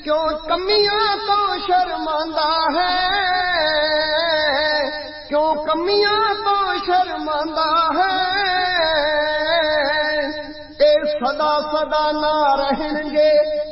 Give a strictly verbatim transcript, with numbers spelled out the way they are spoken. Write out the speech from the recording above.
क्यों कमियां तो शर्मांदा है, क्यों कमियां तो शर्मांदा है। ए सदा सदा ना रहणगे